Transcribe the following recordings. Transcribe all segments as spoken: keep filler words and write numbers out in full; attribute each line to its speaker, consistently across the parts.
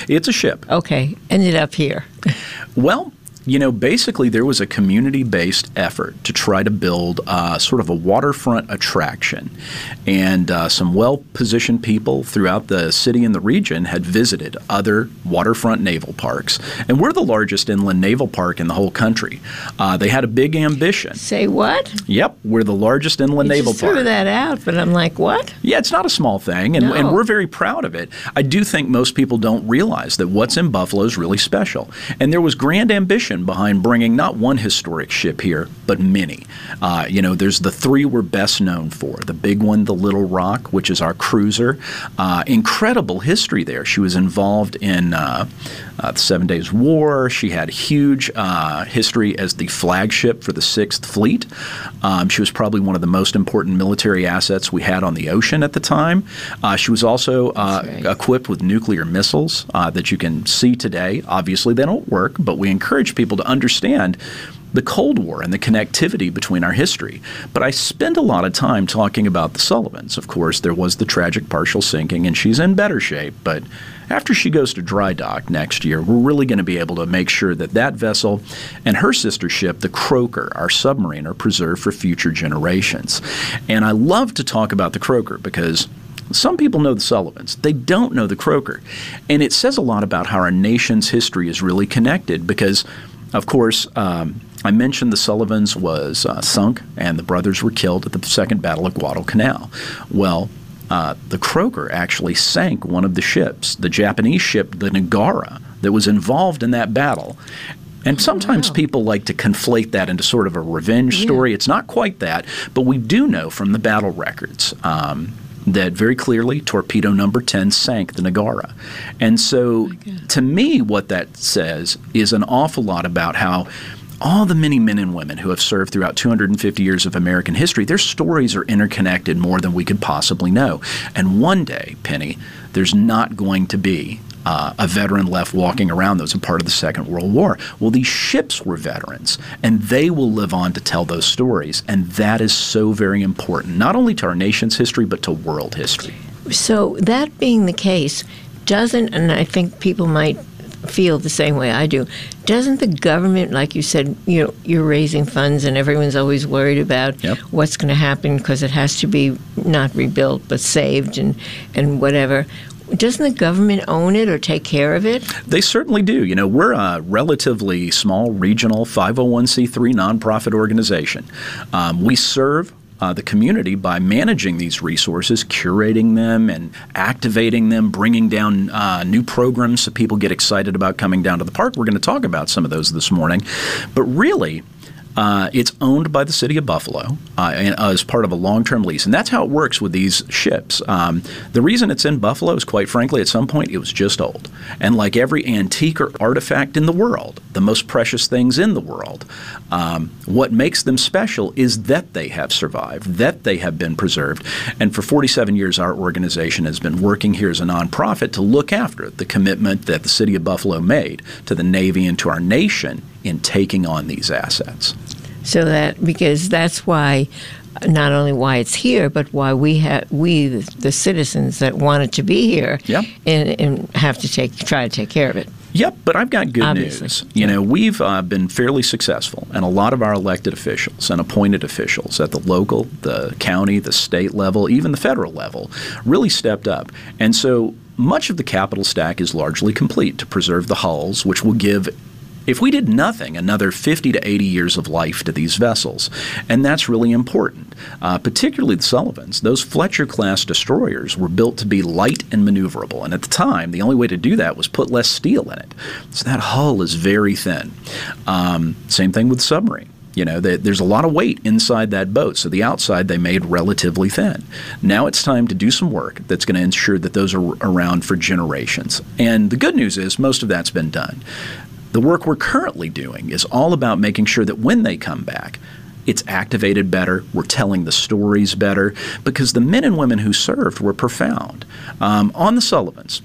Speaker 1: It's a ship.
Speaker 2: Okay. Ended up here.
Speaker 1: Well, you know, basically there was a community-based effort to try to build uh, sort of a waterfront attraction. And uh, some well-positioned people throughout the city and the region had visited other waterfront naval parks. And we're the largest inland naval park in the whole country. Uh, they had a big ambition.
Speaker 2: Say what?
Speaker 1: Yep, we're the largest inland
Speaker 2: you
Speaker 1: naval
Speaker 2: just
Speaker 1: park.
Speaker 2: threw that out, but I'm like, what?
Speaker 1: Yeah, it's not a small thing, and,
Speaker 2: No.
Speaker 1: and we're very proud of it. I do think most people don't realize that what's in Buffalo is really special. And there was grand ambition behind bringing not one historic ship here, but many. Uh, you know, there's the three we're best known for. The big one, the Little Rock, which is our cruiser. Uh, incredible history there. She was involved in uh, uh, the Seven Days War. She had huge uh, history as the flagship for the Sixth Fleet. Um, she was probably one of the most important military assets we had on the ocean at the time. Uh, she was also uh,
Speaker 2: right.
Speaker 1: equipped with nuclear missiles uh, that you can see today. Obviously, they don't work, but we encourage people to understand the Cold War and the connectivity between our history. But I spend a lot of time talking about the Sullivans. Of course, there was the tragic partial sinking, and she's in better shape. But after she goes to dry dock next year, we're really going to be able to make sure that that vessel and her sister ship, the Croaker, our submarine, are preserved for future generations. And I love to talk about the Croaker because some people know the Sullivans. They don't know the Croaker. And it says a lot about how our nation's history is really connected because, of course, um, I mentioned the Sullivans was uh, sunk and the brothers were killed at the Second Battle of Guadalcanal. Well, uh, the Croaker actually sank one of the ships, the Japanese ship, the Nagara, that was involved in that battle. And sometimes
Speaker 2: Wow.
Speaker 1: people like to conflate that into sort of a revenge story.
Speaker 2: Yeah.
Speaker 1: It's not quite that, but we do know from the battle records um, that very clearly torpedo number ten sank the Nagara. And so to me, what that says is an awful lot about how all the many men and women who have served throughout two hundred fifty years of American history, their stories are interconnected more than we could possibly know. And one day, Penny, there's not going to be Uh, a veteran left walking around that was a part of the Second World War. Well, these ships were veterans, and they will live on to tell those stories, and that is so very important, not only to our nation's history, but to world history.
Speaker 2: So that being the case, doesn't, and I think people might feel the same way I do, doesn't the government, like you said, you know, you're raising funds and everyone's always worried about
Speaker 1: Yep.
Speaker 2: what's going to happen because it has to be not rebuilt but saved and, and whatever. Doesn't the government own it or take care of it?
Speaker 1: They certainly do. You know, we're a relatively small regional five oh one c three nonprofit organization. Um, we serve uh, the community by managing these resources, curating them and activating them, bringing down uh, new programs so people get excited about coming down to the park. We're going to talk about some of those this morning. But really, Uh, it's owned by the city of Buffalo uh, as part of a long-term lease, and that's how it works with these ships. Um, the reason it's in Buffalo is, quite frankly, at some point it was just old. And like every antique or artifact in the world, the most precious things in the world, um, what makes them special is that they have survived, that they have been preserved. And for forty-seven years, our organization has been working here as a nonprofit to look after the commitment that the city of Buffalo made to the Navy and to our nation in taking on these assets.
Speaker 2: So that, because that's why, not only why it's here, but why we have, we, the, the citizens that want it to be here,
Speaker 1: Yep.
Speaker 2: and, and have to take, try to take care of it.
Speaker 1: Yep, but I've got good
Speaker 2: Obviously.
Speaker 1: news. You know, we've uh, been fairly successful, and a lot of our elected officials and appointed officials at the local, the county, the state level, even the federal level, really stepped up. And so much of the capital stack is largely complete to preserve the hulls, which will give, if we did nothing, another fifty to eighty years of life to these vessels. And that's really important, uh, particularly the Sullivans. Those Fletcher-class destroyers were built to be light and maneuverable. And at the time, the only way to do that was put less steel in it. So that hull is very thin. Um, same thing with the submarine. You know, they, there's a lot of weight inside that boat, so the outside they made relatively thin. Now it's time to do some work that's going to ensure that those are around for generations. And the good news is most of that's been done. The work we're currently doing is all about making sure that when they come back, it's activated better, we're telling the stories better, because the men and women who served were profound. Um, on the Sullivans,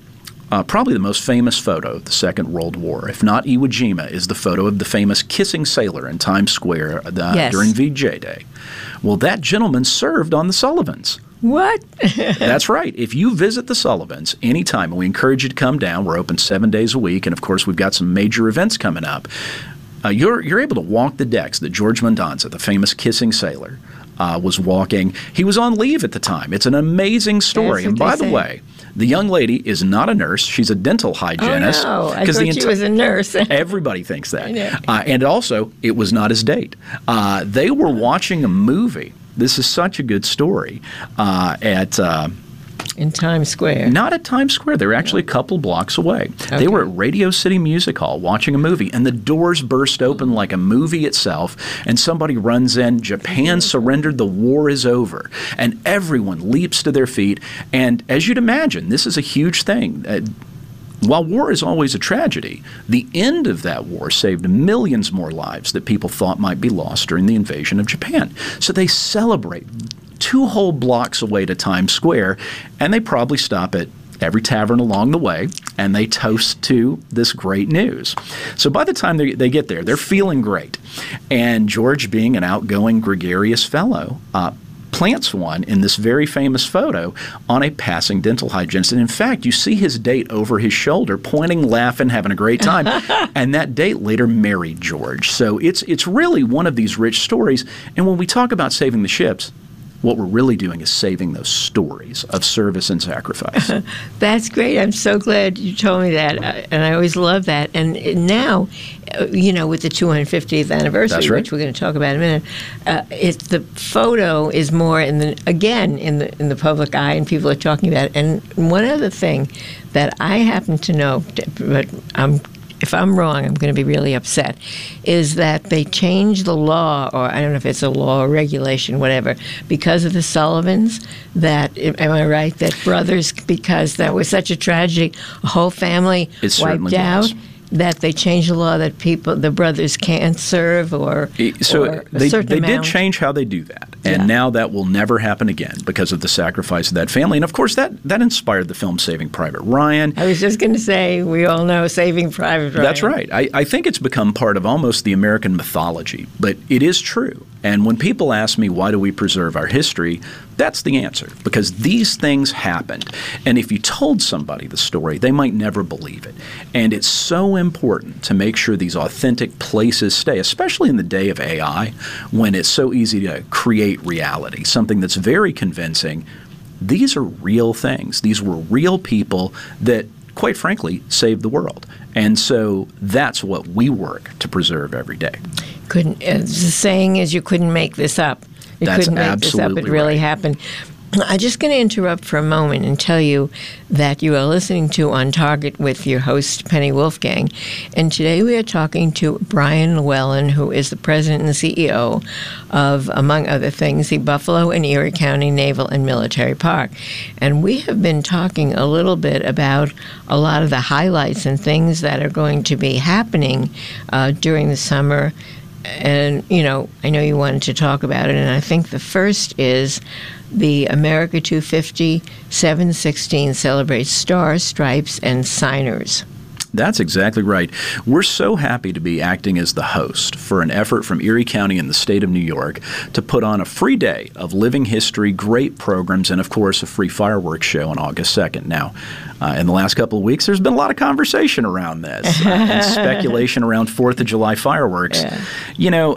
Speaker 1: Uh, probably the most famous photo of the Second World War, if not Iwo Jima, is the photo of the famous kissing sailor in Times Square uh,
Speaker 2: Yes.
Speaker 1: during V J Day. Well, that gentleman served on the Sullivans.
Speaker 2: What?
Speaker 1: That's right. If you visit the Sullivans anytime, and we encourage you to come down, we're open seven days a week, and of course we've got some major events coming up. Uh, you're you're able to walk the decks that George Mendonça, the famous kissing sailor, uh, was walking. He was on leave at the time. It's an amazing story.
Speaker 2: That's
Speaker 1: And
Speaker 2: what
Speaker 1: by
Speaker 2: they
Speaker 1: the
Speaker 2: say.
Speaker 1: way, the young lady is not a nurse. She's a dental hygienist.
Speaker 2: Oh, no. I
Speaker 1: 'Cause
Speaker 2: thought
Speaker 1: the
Speaker 2: she
Speaker 1: enti-
Speaker 2: was a nurse.
Speaker 1: Everybody thinks that.
Speaker 2: I know.
Speaker 1: Uh, and also, it was not his date. Uh, they were watching a movie. This is such a good story. Uh, at uh,
Speaker 2: In Times Square.
Speaker 1: Not at Times Square. They were actually a couple blocks away.
Speaker 2: Okay.
Speaker 1: They were at Radio City Music Hall watching a movie, and the doors burst open like a movie itself, and somebody runs in. Japan surrendered. The war is over. And everyone leaps to their feet. And as you'd imagine, this is a huge thing. Uh, While war is always a tragedy, the end of that war saved millions more lives that people thought might be lost during the invasion of Japan. So they celebrate two whole blocks away to Times Square, and they probably stop at every tavern along the way, and they toast to this great news. So by the time they, they get there, they're feeling great. And George, being an outgoing, gregarious fellow, uh, plants one in this very famous photo on a passing dental hygienist. And in fact, you see his date over his shoulder, pointing, laughing, having a great time. And that date later married George. So it's it's really one of these rich stories. And when we talk about saving the ships, what we're really doing is saving those stories of service and sacrifice.
Speaker 2: That's great. I'm so glad you told me that. Uh, and I always love that. And now, uh, you know, with the two hundred fiftieth anniversary,
Speaker 1: That's right.
Speaker 2: which we're going to talk about in a minute, uh, it, the photo is more in the, again, in the in the public eye, and people are talking about it. And one other thing that I happen to know, but I'm if I'm wrong, I'm going to be really upset, is that they changed the law, or I don't know if it's a law or regulation, whatever, because of the Sullivans, that, am I right, that brothers, because that was such a tragedy, a whole family
Speaker 1: It certainly
Speaker 2: wiped out,
Speaker 1: was.
Speaker 2: that they changed the law that people, the brothers can't serve, or,
Speaker 1: So
Speaker 2: or a
Speaker 1: they,
Speaker 2: certain
Speaker 1: they did
Speaker 2: amount.
Speaker 1: change how they do that. And
Speaker 2: Yeah.
Speaker 1: now that will never happen again because of the sacrifice of that family. And of course, that, that inspired the film Saving Private Ryan.
Speaker 2: I was just going to say, we all know Saving Private Ryan.
Speaker 1: That's right. I, I think it's become part of almost the American mythology, but it is true. And when people ask me, why do we preserve our history, that's the answer, because these things happened. And if you told somebody the story, they might never believe it. And it's so important to make sure these authentic places stay, especially in the day of A I, when it's so easy to create reality, something that's very convincing. These are real things. These were real people that, quite frankly, saved the world. And so that's what we work to preserve every day.
Speaker 2: Couldn't, uh, the saying is you couldn't make this up. You
Speaker 1: That's
Speaker 2: couldn't make this up. It
Speaker 1: absolutely
Speaker 2: really
Speaker 1: right.
Speaker 2: happened. I'm just going to interrupt for a moment and tell you that you are listening to On Target with your host, Penny Wolfgang. And today we are talking to Brian Llewellyn, who is the president and C E O of, among other things, the Buffalo and Erie County Naval and Military Park. And we have been talking a little bit about a lot of the highlights and things that are going to be happening uh, during the summer. And, you know, I know you wanted to talk about it, and I think the first is the America two fifty seven sixteen celebrates stars, stripes, and signers.
Speaker 1: That's exactly right. We're so happy to be acting as the host for an effort from Erie County and the state of New York to put on a free day of living history, great programs, and, of course, a free fireworks show on August second. Now, uh, in the last couple of weeks, there's been a lot of conversation around this uh, and speculation around fourth of July fireworks.
Speaker 2: Yeah.
Speaker 1: You know,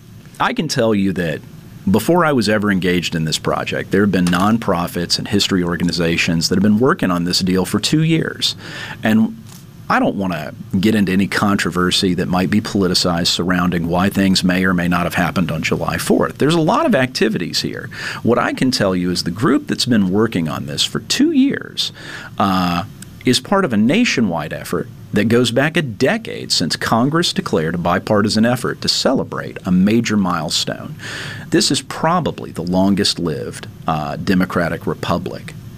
Speaker 1: I can tell you that before I was ever engaged in this project, there have been nonprofits and history organizations that have been working on this deal for two years. And I don't want to get into any controversy that might be politicized surrounding why things may or may not have happened on July fourth. There's a lot of activities here. What I can tell you is the group that's been working on this for two years uh, is part of a nationwide effort that goes back a decade since Congress declared a bipartisan effort to celebrate a major milestone. This is probably the longest-lived uh, democratic republic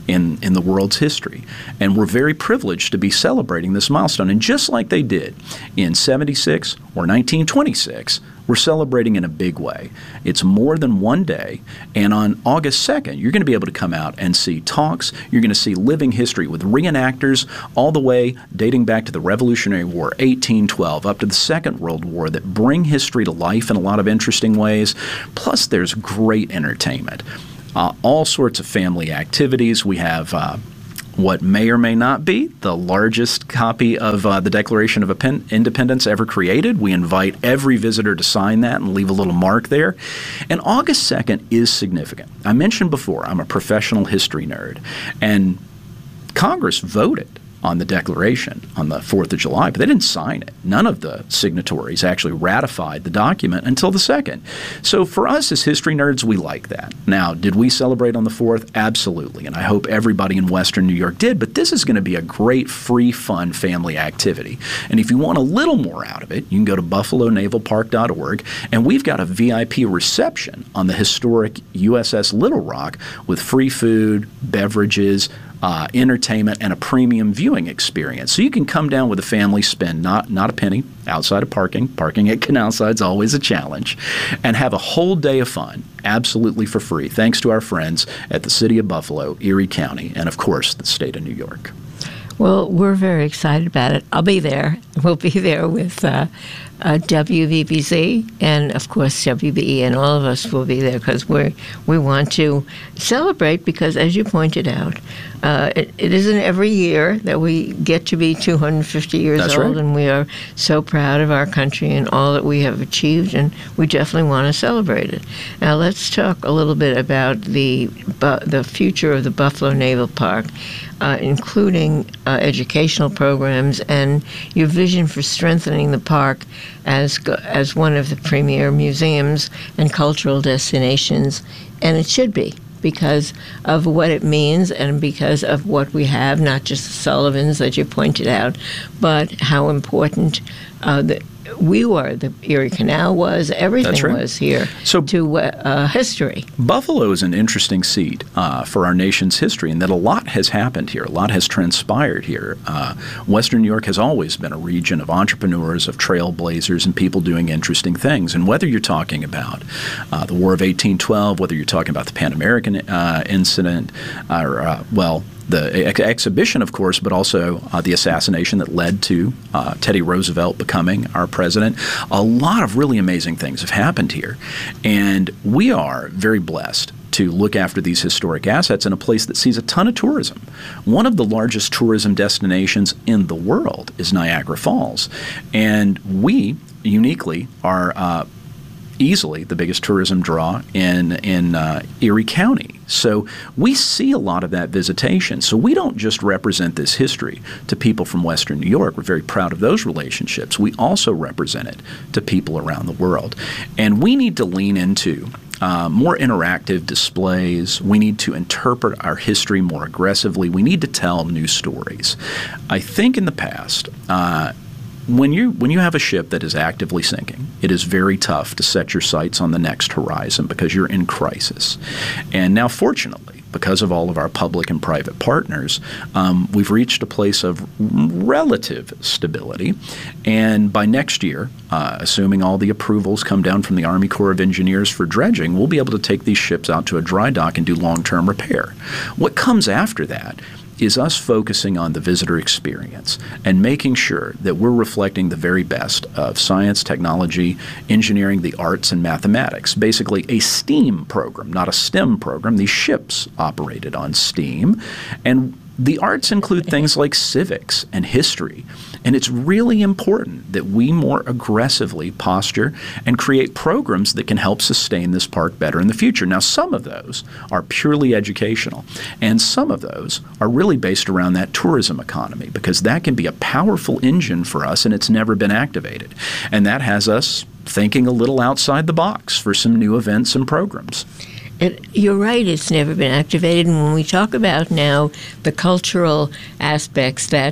Speaker 1: in, in the world's history. And we're very privileged to be celebrating this milestone. And just like they did in seventy-six or nineteen twenty-six, we're celebrating in a big way. It's more than one day, and on August second, you're going to be able to come out and see talks. You're going to see living history with reenactors all the way dating back to the Revolutionary War, eighteen twelve, up to the Second World War, that bring history to life in a lot of interesting ways. Plus, there's great entertainment. Uh, all sorts of family activities. We have uh, what may or may not be the largest copy of uh, the Declaration of Independence ever created. We invite every visitor to sign that and leave a little mark there. And August second is significant. I mentioned before, I'm a professional history nerd, and Congress voted on the Declaration on the fourth of July, but they didn't sign it. None of the signatories actually ratified the document until the second. So for us as history nerds, we like that. Now, did we celebrate on the fourth? Absolutely, and I hope everybody in Western New York did, but this is going to be a great, free, fun family activity. And if you want a little more out of it, you can go to buffalo naval park dot org, and we've got a V I P reception on the historic U S S Little Rock with free food, beverages, Uh, entertainment, and a premium viewing experience. So you can come down with a family, spend not not a penny outside of parking. Parking at Canal Side is always a challenge, and have a whole day of fun, absolutely for free, thanks to our friends at the City of Buffalo, Erie County, and of course the state of New York.
Speaker 2: Well, we're very excited about it. I'll be there. We'll be there with uh, uh, W V B C and, of course, W B E, and all of us will be there because we we want to celebrate because, as you pointed out, uh, it, it isn't every year that we get to be two hundred fifty years
Speaker 1: That's
Speaker 2: old,
Speaker 1: right.
Speaker 2: and we are so proud of our country and all that we have achieved, and we definitely want to celebrate it. Now, let's talk a little bit about the bu- the future of the Buffalo Naval Park, uh, including uh, educational programs and your vision for strengthening the park as as one of the premier museums and cultural destinations, and it should be because of what it means and because of what we have, not just the Sullivans that you pointed out, but how important uh, the, we were, the Erie Canal was, everything
Speaker 1: That's right.
Speaker 2: was here
Speaker 1: So-
Speaker 2: to uh, history.
Speaker 1: Buffalo is an interesting seat uh, for our nation's history in that a lot has happened here. A lot has transpired here. Uh, Western New York has always been a region of entrepreneurs, of trailblazers, and people doing interesting things. And whether you're talking about uh, the War of eighteen twelve, whether you're talking about the Pan American uh, incident, or, uh, well, the ex- exhibition, of course, but also uh, the assassination that led to uh, Teddy Roosevelt becoming our president. A lot of really amazing things have happened here. And we are very blessed to look after these historic assets in a place that sees a ton of tourism. One of the largest tourism destinations in the world is Niagara Falls. And we uniquely are uh, easily the biggest tourism draw in in uh, Erie County. So we see a lot of that visitation. So we don't just represent this history to people from Western New York. We're very proud of those relationships. We also represent it to people around the world. And we need to lean into Uh, more interactive displays. We need to interpret our history more aggressively. We need to tell new stories. I think in the past, uh, when you when you have a ship that is actively sinking, it is very tough to set your sights on the next horizon because you're in crisis. And now, fortunately, because of all of our public and private partners, um, we've reached a place of relative stability. And by next year, uh, assuming all the approvals come down from the Army Corps of Engineers for dredging, we'll be able to take these ships out to a dry dock and do long-term repair. What comes after that is us focusing on the visitor experience and making sure that we're reflecting the very best of science, technology, engineering, the arts, and mathematics. Basically a STEAM program, not a STEM program. These ships operated on STEAM. And the arts include things like civics and history. And it's really important that we more aggressively posture and create programs that can help sustain this park better in the future. Now, some of those are purely educational, and some of those are really based around that tourism economy, because that can be a powerful engine for us, and it's never been activated. And that has us thinking a little outside the box for some new events and programs.
Speaker 2: It, you're right, it's never been activated. And when we talk about now the cultural aspects that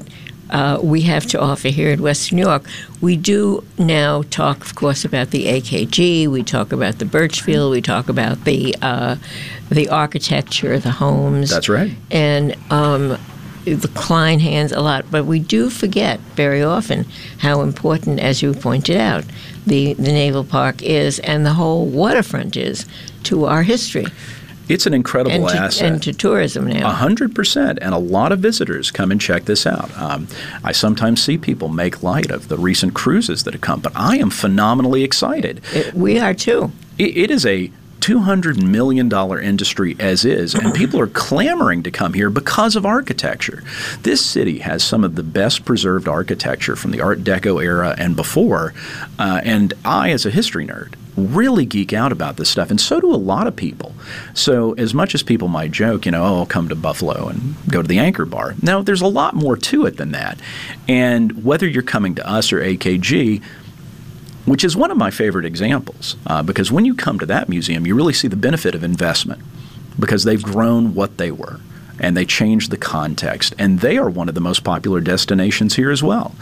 Speaker 2: uh, we have to offer here at Western New York. We do now talk, of course, about the A K G. We talk about the Birchfield. We talk about the uh, the architecture, the homes.
Speaker 1: That's right.
Speaker 2: And um, the Klein hands a lot. But we do forget very often how important, as you pointed out, the, the Naval Park is and the whole waterfront is to our history.
Speaker 1: It's an incredible
Speaker 2: and to,
Speaker 1: asset.
Speaker 2: And to tourism now.
Speaker 1: A hundred percent. And a lot of visitors come and check this out. Um, I sometimes see people make light of the recent cruises that have come, but I am phenomenally excited.
Speaker 2: It, we are too.
Speaker 1: It, it is a two hundred million dollars industry as is, and people are clamoring to come here because of architecture. This city has some of the best preserved architecture from the Art Deco era and before, uh, and I, as a history nerd, really geek out about this stuff, and so do a lot of people. So as much as people might joke, you know, oh, I'll come to Buffalo and go to the Anchor Bar. Now, there's a lot more to it than that. And whether you're coming to us or A K G, which is one of my favorite examples, uh, because when you come to that museum, you really see the benefit of investment because they've grown what they were and they changed the context, and they are one of the most popular destinations here as well.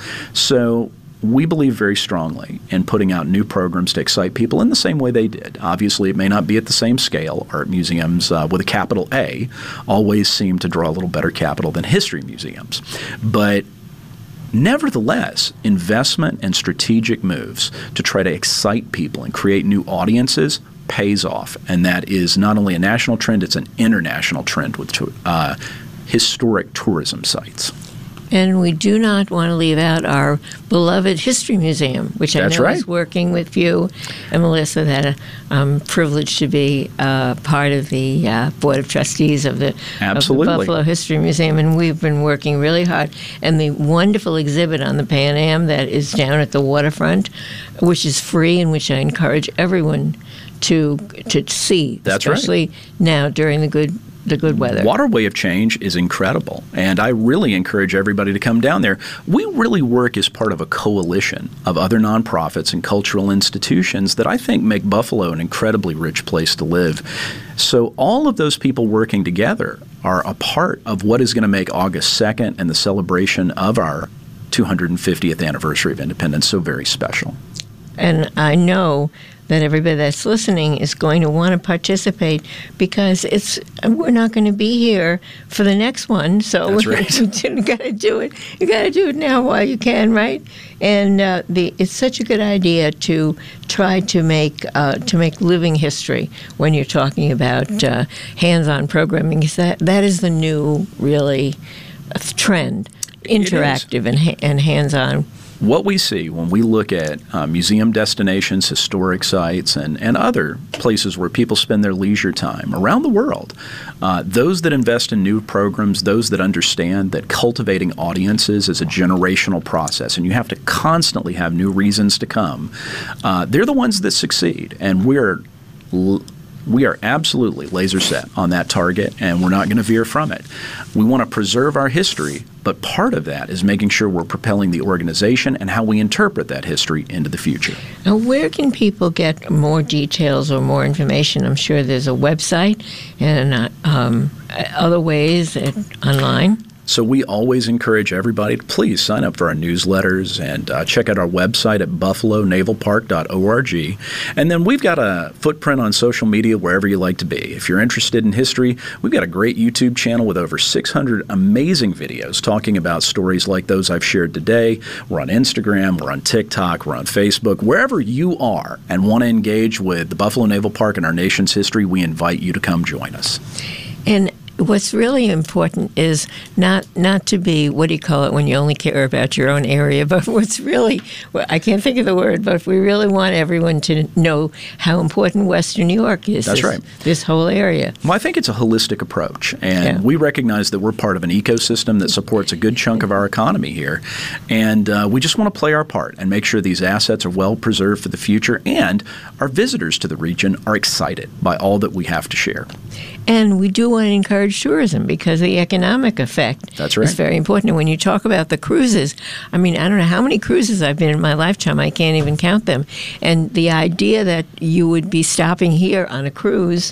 Speaker 1: So we believe very strongly in putting out new programs to excite people in the same way they did. Obviously, it may not be at the same scale. Art museums uh, with a capital A always seem to draw a little better capital than history museums. But nevertheless, investment and strategic moves to try to excite people and create new audiences pays off. And that is not only a national trend, it's an international trend with uh, historic tourism sites.
Speaker 2: And we do not want to leave out our beloved History Museum, which I
Speaker 1: That's
Speaker 2: know
Speaker 1: right.
Speaker 2: is working with you and Melissa, that I'm privileged to be uh, part of the uh, Board of Trustees of the,
Speaker 1: Absolutely.
Speaker 2: of the Buffalo History Museum, and we've been working really hard. And the wonderful exhibit on the Pan Am that is down at the waterfront, which is free and which I encourage everyone to to see,
Speaker 1: That's right.
Speaker 2: especially now during the good the good weather.
Speaker 1: Waterway of Change is incredible, and I really encourage everybody to come down there. We really work as part of a coalition of other nonprofits and cultural institutions that I think make Buffalo an incredibly rich place to live. So all of those people working together are a part of what is going to make August second and the celebration of our two hundred fiftieth anniversary of independence so very special.
Speaker 2: And I know that everybody that's listening is going to want to participate because it's we're not going to be here for the next one. So
Speaker 1: That's right.
Speaker 2: you got to do it. You got to do it now while you can, right? And uh, the it's such a good idea to try to make uh, to make living history when you're talking about uh, hands-on programming. Is that that is the new really uh, trend, interactive and ha- and hands-on.
Speaker 1: What we see when we look at uh, museum destinations, historic sites, and, and other places where people spend their leisure time around the world, uh, those that invest in new programs, those that understand that cultivating audiences is a generational process and you have to constantly have new reasons to come, uh, they're the ones that succeed. And we're l- We are absolutely laser set on that target, and we're not going to veer from it. We want to preserve our history, but part of that is making sure we're propelling the organization and how we interpret that history into the future.
Speaker 2: Now, where can people get more details or more information? I'm sure there's a website and uh, um, other ways at, online.
Speaker 1: So we always encourage everybody to please sign up for our newsletters and uh, check out our website at buffalo naval park dot org. And then we've got a footprint on social media wherever you like to be. If you're interested in history, we've got a great YouTube channel with over six hundred amazing videos talking about stories like those I've shared today. We're on Instagram, we're on TikTok, we're on Facebook. Wherever you are and want to engage with the Buffalo Naval Park and our nation's history, we invite you to come join us.
Speaker 2: And what's really important is not not to be, what do you call it, when you only care about your own area, but what's really, well, I can't think of the word, but we really want everyone to know how important Western New York is.
Speaker 1: That's
Speaker 2: this,
Speaker 1: right.
Speaker 2: This whole area.
Speaker 1: Well, I think it's a holistic approach, and
Speaker 2: Yeah.
Speaker 1: we recognize that we're part of an ecosystem that supports a good chunk of our economy here, and uh, we just want to play our part and make sure these assets are well preserved for the future, and our visitors to the region are excited by all that we have to share.
Speaker 2: And we do want to encourage tourism because the economic effect
Speaker 1: That's right.
Speaker 2: is very important. And when you talk about the cruises, I mean, I don't know how many cruises I've been in my lifetime. I can't even count them. And the idea that you would be stopping here on a cruise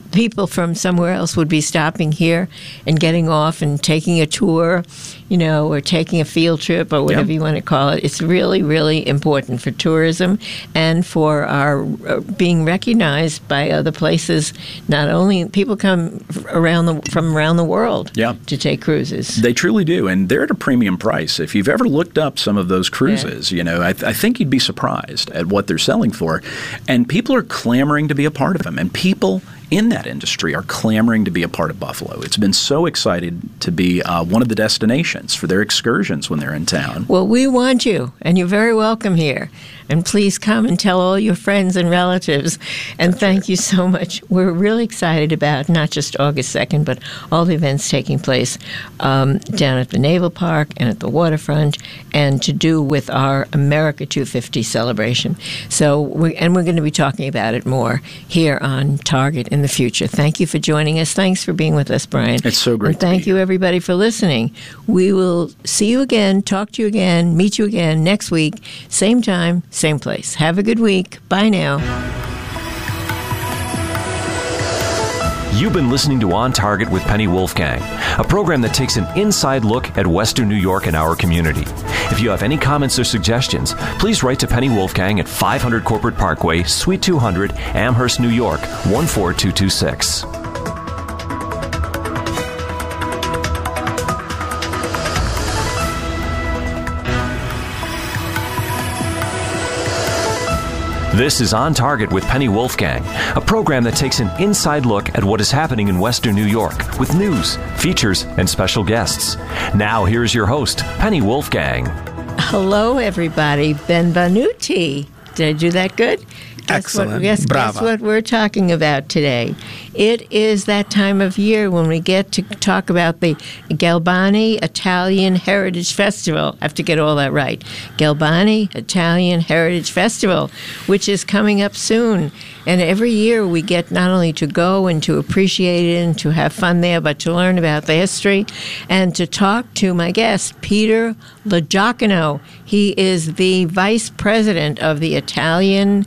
Speaker 2: people from somewhere else would be stopping here and getting off and taking a tour, you know, or taking a field trip or whatever
Speaker 1: Yep.
Speaker 2: you want to call it. It's really, really important for tourism and for our uh, being recognized by other places. Not only people come around the, from around the world
Speaker 1: Yeah.
Speaker 2: to take cruises.
Speaker 1: They truly do, and they're at a premium price. If you've ever looked up some of those cruises, you know, I, th- I think you'd be surprised at what they're selling for, and people are clamoring to be a part of them, and people in that industry are clamoring to be a part of Buffalo. It's been so excited to be uh, one of the destinations for their excursions when they're in town.
Speaker 2: Well, we want you, and you're very welcome here. And please come and tell all your friends and relatives. And thank you so much. We're really excited about not just August second, but all the events taking place um, down at the Naval Park and at the waterfront, and to do with our America two fifty celebration. So, we, and we're going to be talking about it more here on Target in the future. Thank you for joining us. Thanks for being with us, Brian.
Speaker 1: It's so great
Speaker 2: And
Speaker 1: to
Speaker 2: thank
Speaker 1: be
Speaker 2: you,
Speaker 1: here.
Speaker 2: everybody, for listening. We will see you again, talk to you again, meet you again next week, same time, same place. Have a good week. Bye now.
Speaker 3: You've been listening to On Target with Penny Wolfgang, a program that takes an inside look at Western New York and our community. If you have any comments or suggestions, please write to Penny Wolfgang at five hundred Corporate Parkway, Suite two hundred, Amherst, New York, one four two two six. This is On Target with Penny Wolfgang, a program that takes an inside look at what is happening in Western New York with news, features, and special guests. Now, here's your host, Penny Wolfgang.
Speaker 2: Hello, everybody. Benvenuti. Did I do that good? Guess
Speaker 4: Excellent.
Speaker 2: What, guess, guess
Speaker 4: Brava.
Speaker 2: what we're talking about today? It is that time of year when we get to talk about the Galbani Italian Heritage Festival. I have to get all that right. Galbani Italian Heritage Festival, which is coming up soon. And every year we get not only to go and to appreciate it and to have fun there, but to learn about the history and to talk to my guest, Peter LoGiacono. He is the vice president of the Italian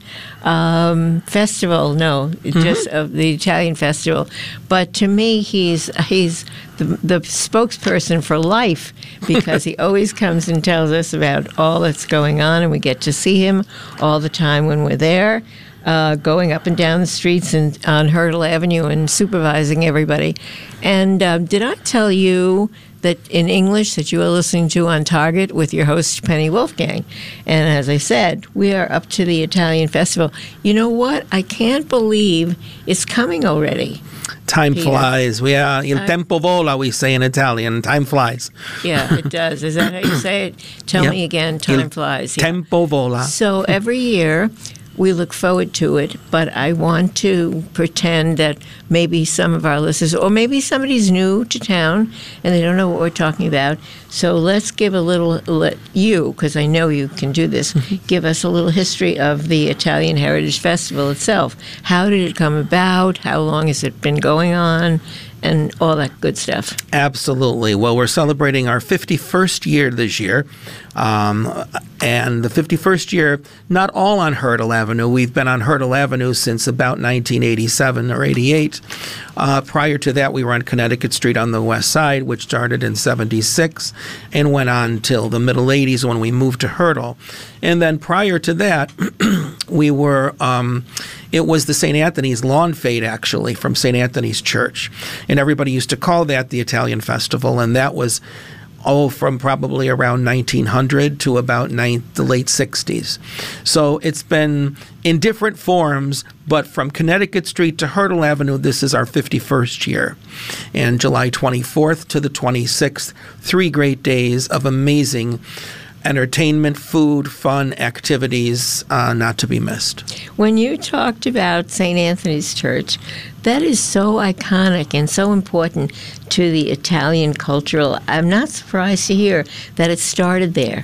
Speaker 2: um, festival. No, just of the Italian festival. But to me, he's he's the, the spokesperson for life, because he always comes and tells us about all that's going on, and we get to see him all the time when we're there. Uh, going up and down the streets and on Hurdle Avenue and supervising everybody. And uh, did I tell you that in English that you are listening to On Target with your host, Penny Wolfgang? And as I said, we are up to the Italian festival. You know what? I can't believe it's coming already.
Speaker 4: Time
Speaker 2: Peter.
Speaker 4: flies. We are il tempo vola, we say in Italian. Time flies.
Speaker 2: Yeah, it does. Is that how you say it? Tell
Speaker 4: Yep.
Speaker 2: me again. Time
Speaker 4: Il
Speaker 2: flies. Yeah.
Speaker 4: Tempo vola.
Speaker 2: So every year we look forward to it, but I want to pretend that maybe some of our listeners, or maybe somebody's new to town and they don't know what we're talking about. So let's give a little, let you, because I know you can do this, give us a little history of the Italian Heritage Festival itself. How did it come about? How long has it been going on? And all that good stuff.
Speaker 4: Absolutely. Well, we're celebrating our fifty-first year this year. Um, and the fifty-first year, not all on Hurdle Avenue. We've been on Hurdle Avenue since about nineteen eighty-seven or eighty-eight. Uh, prior to that, we were on Connecticut Street on the west side, which started in seventy-six and went on till the middle eighties when we moved to Hurdle. And then prior to that, we were... Um, It was the Saint Anthony's Lawn Fete, actually, from Saint Anthony's Church. And everybody used to call that the Italian Festival, and that was, oh, from probably around nineteen hundred to about nine, the late sixties. So it's been in different forms, but from Connecticut Street to Hurdle Avenue, this is our fifty-first year. And July twenty-fourth to the twenty-sixth, three great days of amazing entertainment, food, fun, activities, uh, not to be missed.
Speaker 2: When you talked about Saint Anthony's Church, that is so iconic and so important to the Italian cultural. I'm not surprised to hear that it started there.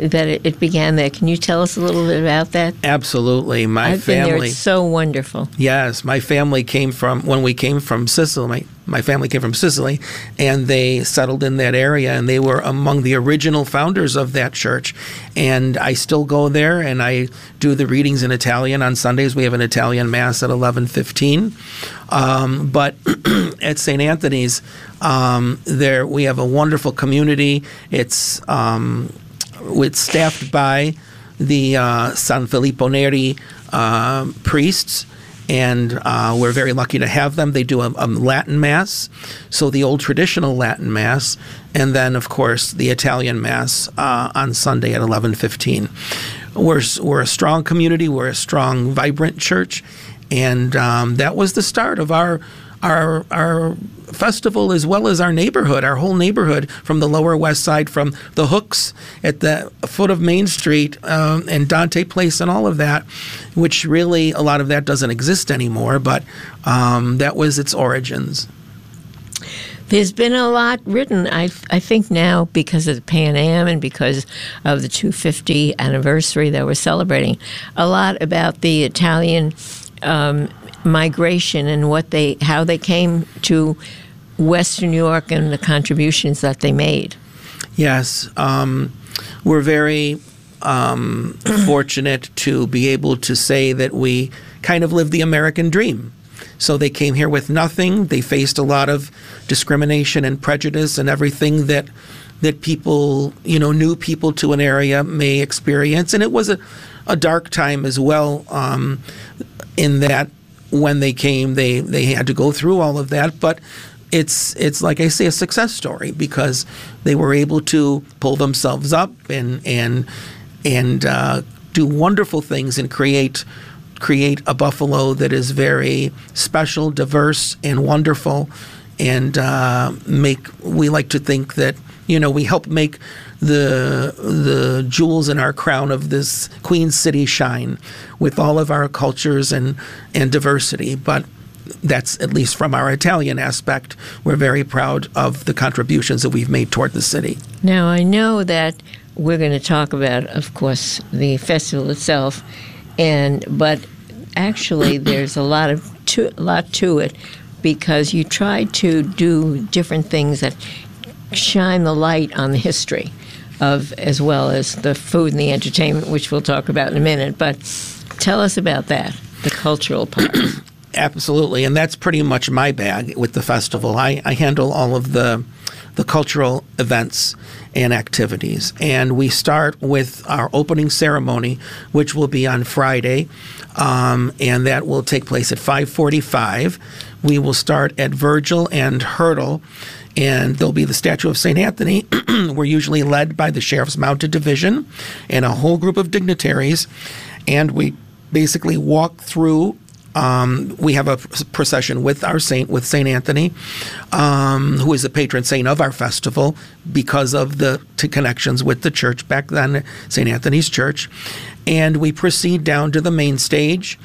Speaker 2: that it, it began there. Can you tell us a little bit about that?
Speaker 4: Absolutely. My
Speaker 2: I've
Speaker 4: family.
Speaker 2: been there. It's so wonderful.
Speaker 4: Yes, my family came from, when we came from Sicily, my, my family came from Sicily, and they settled in that area, and they were among the original founders of that church. And I still go there, and I do the readings in Italian. On Sundays, we have an Italian Mass at eleven fifteen. Um, but at Saint Anthony's, um, there we have a wonderful community. It's um, it's staffed by the uh, San Filippo Neri uh, priests, and uh, we're very lucky to have them. They do a, a Latin Mass, so the old traditional Latin Mass, and then, of course, the Italian Mass uh, on Sunday at eleven fifteen. We're, we're a strong community. We're a strong, vibrant church, and um, that was the start of our our our festival, as well as our neighborhood, our whole neighborhood from the Lower West Side, from the Hooks at the foot of Main Street um, and Dante Place and all of that, which really a lot of that doesn't exist anymore, but um, that was its origins.
Speaker 2: There's been a lot written, I, I think now, because of the Pan Am and because of the two hundred fiftieth anniversary that we're celebrating, a lot about the Italian um, migration and what they, how they came to Western New York and the contributions that they made.
Speaker 4: Yes, um, we're very um, fortunate to be able to say that we kind of lived the American dream. So they came here with nothing. They faced a lot of discrimination and prejudice and everything that that people, you know, new people to an area may experience. And it was a, a dark time as well, um, in that when they came, they, they had to go through all of that. But it's, it's like I say, a success story, because they were able to pull themselves up and, and, and uh, do wonderful things and create create a Buffalo that is very special, diverse, and wonderful. And uh, make we like to think that, you know, we help make the the jewels in our crown of this Queen City shine with all of our cultures and, and diversity. But that's, at least from our Italian aspect, we're very proud of the contributions that we've made toward the city.
Speaker 2: Now, I know that we're going to talk about, of course, the festival itself, and but actually there's a lot of to, a lot to it, because you try to do different things that shine the light on the history of, as well as the food and the entertainment, which we'll talk about in a minute. But tell us about that, the cultural part.
Speaker 4: Absolutely, and that's pretty much my bag with the festival. I, I handle all of the the cultural events and activities. And we start with our opening ceremony, which will be on Friday, um, and that will take place at five forty-five. We will start at Virgil and Hurdle, and there'll be the statue of Saint Anthony. We're usually led by the Sheriff's Mounted Division and a whole group of dignitaries, and we basically walk through. Um, we have a procession with our saint, with Saint Anthony, um, who is the patron saint of our festival because of the t- connections with the church back then, Saint Anthony's Church. And we proceed down to the main stage,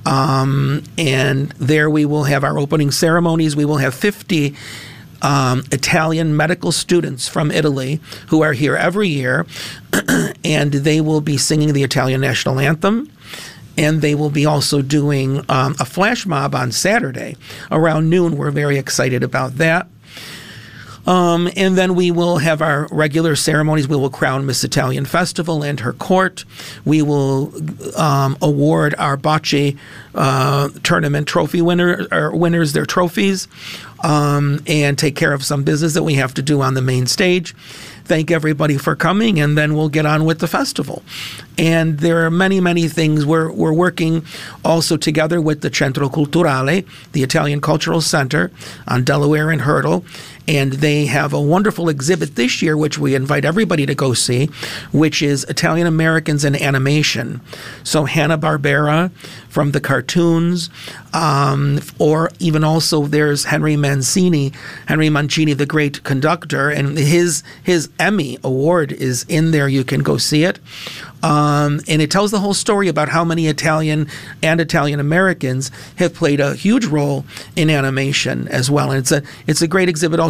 Speaker 4: um, and there we will have our opening ceremonies. We will have fifty Um, Italian medical students from Italy who are here every year, and they will be singing the Italian national anthem. And they will be also doing um, a flash mob on Saturday around noon. We're very excited about that. Um, and then we will have our regular ceremonies. We will crown Miss Italian Festival and her court. We will um, award our Bocce uh, tournament trophy winner, or winners their trophies, um, and take care of some business that we have to do on the main stage. Thank everybody for coming, and then we'll get on with the festival. And there are many, many things. We're, we're working also together with the Centro Culturale, the Italian Cultural Center on Delaware and Hurdle, and they have a wonderful exhibit this year, which we invite everybody to go see, which is Italian Americans in Animation. So Hanna-Barbera from the cartoons, um, or even also there's Henry Mancini, Henry Mancini, the great conductor, and his his Emmy award is in there. You can go see it. Um, and it tells the whole story about how many Italian and Italian Americans have played a huge role in animation as well. And it's a it's a great exhibit also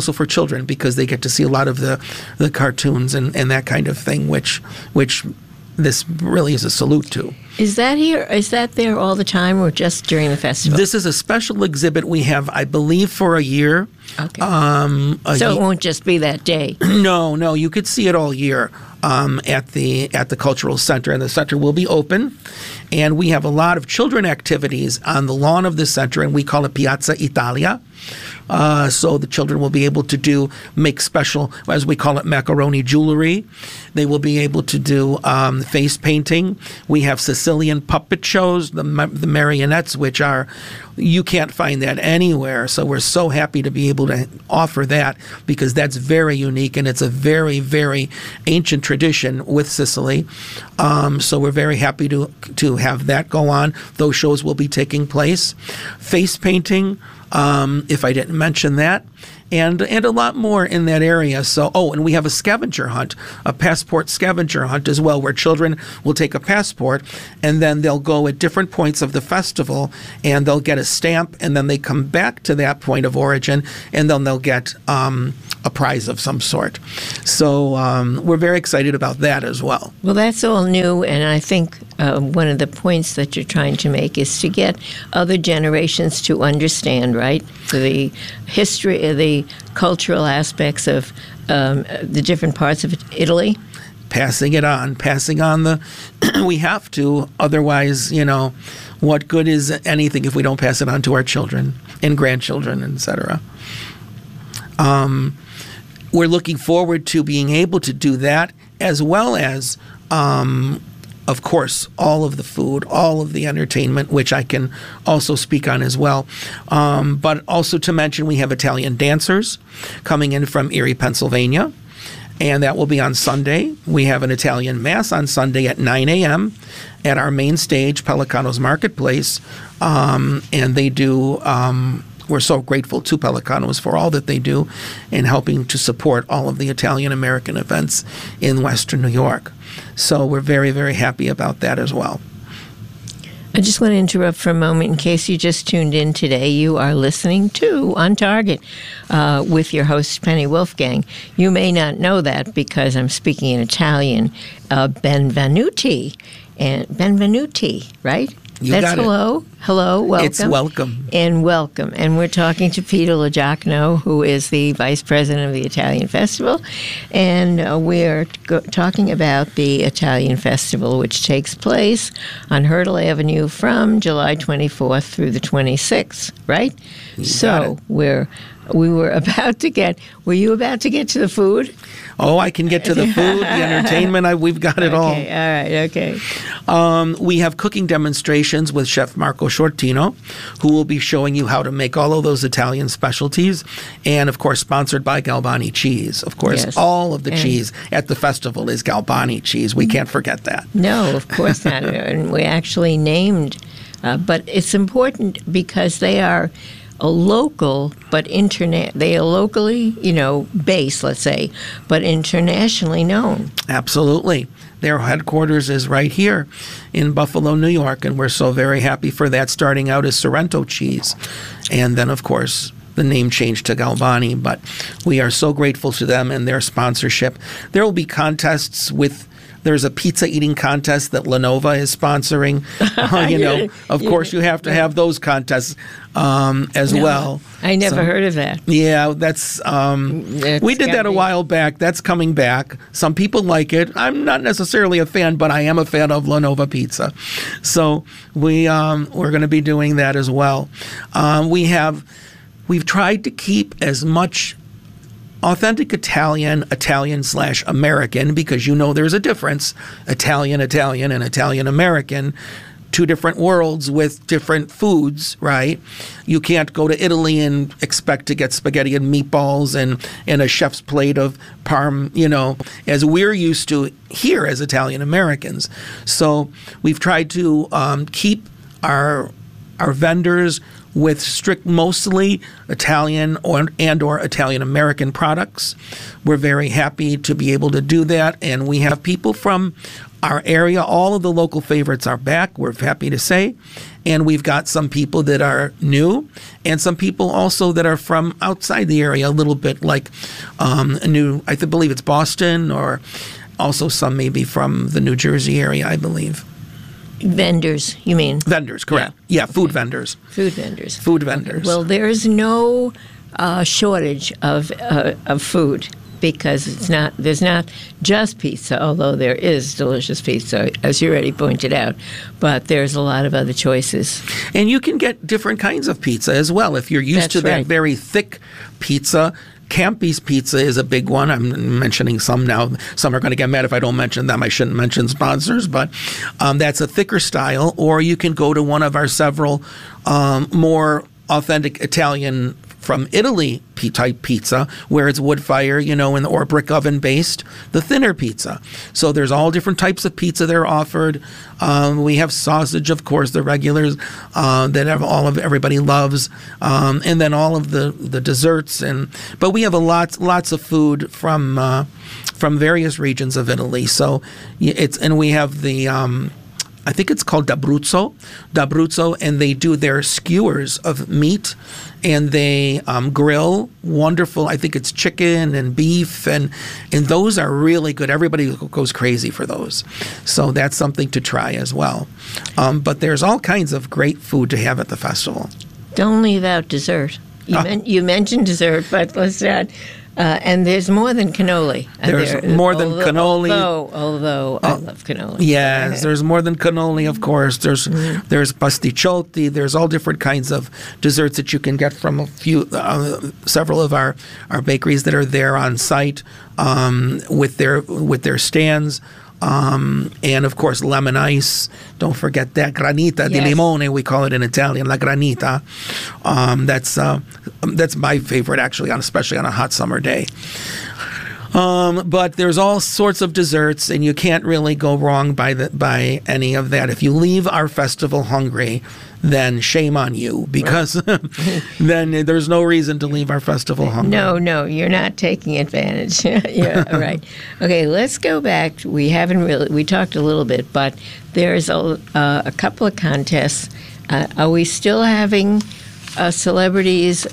Speaker 4: also for children because they get to see a lot of the, the cartoons and, and that kind of thing, which which this really is a salute to.
Speaker 2: Is that here? Is that there all the time, or just during the festival?
Speaker 4: This is a special exhibit we have, I believe, for a year.
Speaker 2: Okay.
Speaker 4: Um, a
Speaker 2: so
Speaker 4: ye-
Speaker 2: it won't just be that day.
Speaker 4: No, no, you could see it all year um, at the at the Cultural Center, and the center will be open. And we have a lot of children activities on the lawn of the center, and we call it Piazza Italia. Uh, so the children will be able to do make special, as we call it, macaroni jewelry. They will be able to do um, face painting. We have Sicilian puppet shows, the the marionettes, which are you can't find that anywhere. So we're so happy to be able to offer that because that's very unique and it's a very very ancient tradition with Sicily. Um, so we're very happy to to have that go on. Those shows will be taking place. Face painting. Um, if I didn't mention that, and and a lot more in that area. So, oh, and we have a scavenger hunt, a passport scavenger hunt as well, where children will take a passport, and then they'll go at different points of the festival, and they'll get a stamp, and then they come back to that point of origin, and then they'll get um, a prize of some sort. So um, we're very excited about that as well.
Speaker 2: Well, that's all new, and I think uh, one of the points that you're trying to make is to get other generations to understand, right, the history, the cultural aspects of um, the different parts of Italy.
Speaker 4: Passing it on, passing on the, we have to, otherwise, you know, what good is anything if we don't pass it on to our children and grandchildren, et cetera. Um, we're looking forward to being able to do that, as well as, um, of course, all of the food, all of the entertainment, which I can also speak on as well. Um, but also to mention, we have Italian dancers coming in from Erie, Pennsylvania, and that will be on Sunday. We have an Italian Mass on Sunday at nine a.m. at our main stage, Pelicanos Marketplace, um, and they do... Um, We're so grateful to Pelicanos for all that they do in helping to support all of the Italian-American events in Western New York. So we're very, very happy about that as well.
Speaker 2: I just want to interrupt for a moment in case you just tuned in today. You are listening to On Target uh, with your host, Penny Wolfgang. You may not know that because I'm speaking in Italian. Uh, benvenuti. And benvenuti, right?
Speaker 4: You
Speaker 2: That's
Speaker 4: got it.
Speaker 2: hello. Hello, welcome.
Speaker 4: It's welcome.
Speaker 2: And welcome. And we're talking to Peter LoGiacono, who is the Vice President of the Italian Festival. And uh, we're go- talking about the Italian Festival, which takes place on Hurdle Avenue from July twenty-fourth through the twenty-sixth, right?
Speaker 4: You
Speaker 2: so
Speaker 4: got it.
Speaker 2: we're we were about to get, were you about to get to the food?
Speaker 4: Oh, I can get to the food, the entertainment. I, we've got it all.
Speaker 2: Okay, all right, okay.
Speaker 4: Um, we have cooking demonstrations with Chef Marco Shortino, who will be showing you how to make all of those Italian specialties. And, of course, sponsored by Galbani Cheese. Of course,
Speaker 2: Yes.
Speaker 4: all of the
Speaker 2: And-
Speaker 4: cheese at the festival is Galbani cheese. We can't forget that.
Speaker 2: No, of course not. And we actually named, uh, but it's important because they are a local, but internet. They are locally, you know, based, let's say, but internationally known.
Speaker 4: Absolutely. Their headquarters is right here in Buffalo, New York, and we're so very happy for that, starting out as Sorrento cheese. And then, of course, the name changed to Galbani, but we are so grateful to them and their sponsorship. There will be contests with There's a pizza eating contest that Lenova is sponsoring. Uh, you know, of course, you have to have those contests um, as
Speaker 2: No,
Speaker 4: well.
Speaker 2: I never
Speaker 4: So-
Speaker 2: heard of that.
Speaker 4: Yeah, that's um,
Speaker 2: It's
Speaker 4: we did
Speaker 2: gotta
Speaker 4: that a
Speaker 2: be-
Speaker 4: while back. That's coming back. Some people like it. I'm not necessarily a fan, but I am a fan of Lenova pizza. So we um, we're going to be doing that as well. Um, we have we've tried to keep as much authentic Italian, Italian slash American, because you know there's a difference, Italian, Italian, and Italian American, two different worlds with different foods, right? You can't go to Italy and expect to get spaghetti and meatballs and, and a chef's plate of parm, you know, as we're used to here as Italian Americans. So we've tried to um, keep our our vendors with strict, mostly Italian or and or Italian American products. We're very happy to be able to do that, and we have people from our area. All of the local favorites are back, we're happy to say. And we've got some people that are new and some people also that are from outside the area a little bit, like um, a new, I th- believe it's Boston, or also some maybe from the New Jersey area, I believe.
Speaker 2: Vendors, you mean?
Speaker 4: Vendors, correct. Yeah, yeah food okay. vendors.
Speaker 2: Food vendors.
Speaker 4: Food vendors.
Speaker 2: Okay. Well, there's no uh, shortage of uh, of food, because it's not there's not just pizza, although there is delicious pizza, as you already pointed out, but there's a lot of other choices.
Speaker 4: And you can get different kinds of pizza as well. If you're used
Speaker 2: That's
Speaker 4: to that
Speaker 2: right.
Speaker 4: very thick pizza, Campy's Pizza is a big one. I'm mentioning some now. Some are going to get mad if I don't mention them. I shouldn't mention sponsors, but um, that's a thicker style. Or you can go to one of our several um, more authentic Italian from Italy type pizza, where it's wood fire, you know, and or brick oven based, the thinner pizza. So there's all different types of pizza that are offered. Um, we have sausage, of course, the regulars uh, that have all of everybody loves, um, and then all of the, the desserts. And but we have a lot lots of food from uh, from various regions of Italy. So it's and we have the. Um, I think it's called D'Abruzzo, D'Abruzzo, and they do their skewers of meat, and they um, grill wonderful. I think it's chicken and beef, and and those are really good. Everybody goes crazy for those, so that's something to try as well. Um, but there's all kinds of great food to have at the festival.
Speaker 2: Don't leave out dessert. You,
Speaker 4: Uh,
Speaker 2: men- you mentioned dessert, but let's not. Uh, and there's more than cannoli. Uh,
Speaker 4: There's
Speaker 2: there-
Speaker 4: more than
Speaker 2: although,
Speaker 4: cannoli.
Speaker 2: Although, although I love cannoli.
Speaker 4: Yes, there's more than cannoli, of course. There's
Speaker 2: Mm-hmm.
Speaker 4: there's pasticciotti. There's all different kinds of desserts that you can get from a few, uh, several of our, our bakeries that are there on site um, with their with their stands. Um, and of course, lemon ice. Don't forget that granita di
Speaker 2: Yes.
Speaker 4: limone. We call it in Italian, la granita. Um, that's uh, that's my favorite, actually, on especially on a hot summer day. Um, but there's all sorts of desserts, and you can't really go wrong by the, by any of that. If you leave our festival hungry, then shame on you, because then there's no reason to leave our festival hungry.
Speaker 2: No, no, you're not taking advantage. Yeah, right. Okay, let's go back. We haven't really, we talked a little bit, but there's a, uh, a couple of contests. Uh, are we still having uh, celebrities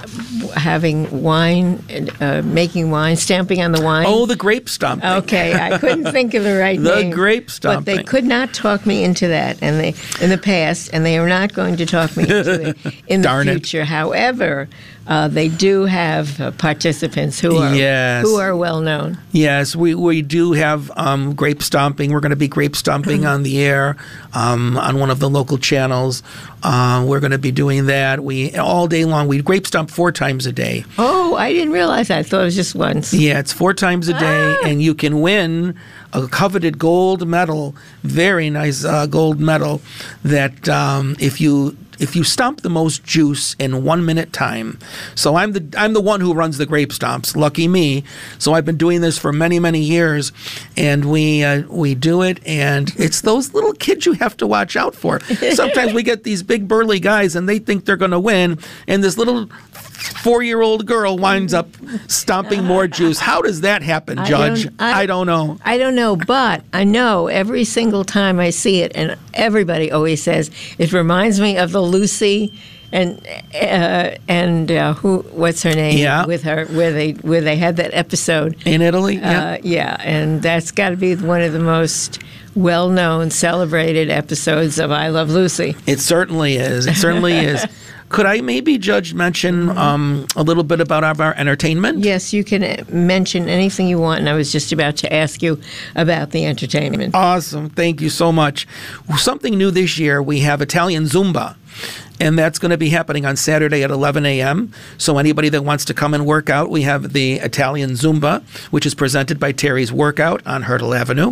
Speaker 2: having wine, uh, making wine, stamping on the wine?
Speaker 4: Oh, the grape stomping.
Speaker 2: Okay, I couldn't think of the right
Speaker 4: The
Speaker 2: name.
Speaker 4: grape
Speaker 2: But they
Speaker 4: stomping.
Speaker 2: could not talk me into that, and they in the past, and they are not going to talk me into it in the
Speaker 4: Darn it.
Speaker 2: future. However, uh, they do have uh, participants who are
Speaker 4: Yes.
Speaker 2: who are well known.
Speaker 4: Yes, we, we do have um, grape stomping. We're going to be grape stomping on the air um, on one of the local channels. Uh, we're going to be doing that. We all day long. We grape stomp four times a day.
Speaker 2: Oh, I didn't realize that. I thought it was just once.
Speaker 4: Yeah, it's four times a day,
Speaker 2: Ah.
Speaker 4: and you can win a coveted gold medal, very nice uh, gold medal, that um, if you if you stomp the most juice in one minute time. So I'm the I'm the one who runs the grape stomps. Lucky me. So I've been doing this for many many years, and we uh, we do it, and it's those little kids you have to watch out for. Sometimes we get these big burly guys, and they think they're going to win, and this little four-year-old girl winds up stomping more juice. How does that happen,
Speaker 2: I
Speaker 4: Judge?
Speaker 2: don't- I-
Speaker 4: I don't know.
Speaker 2: I don't know, but I know every single time I see it, and everybody always says it reminds me of the Lucy and uh, and uh, who what's her name?
Speaker 4: Yeah.
Speaker 2: with her where they where they had that episode.
Speaker 4: In Italy? Yeah.
Speaker 2: Uh, yeah, and that's got to be one of the most well-known, celebrated episodes of I Love Lucy.
Speaker 4: It certainly is. It certainly is. Could I maybe, Judge, mention um, a little bit about our, our entertainment?
Speaker 2: Yes, you can uh, mention anything you want, and I was just about to ask you about the entertainment.
Speaker 4: Awesome. Thank you so much. Something new this year, we have Italian Zumba. And that's going to be happening on Saturday at eleven a.m. So anybody that wants to come and work out, we have the Italian Zumba, which is presented by Terry's Workout on Hurdle Avenue.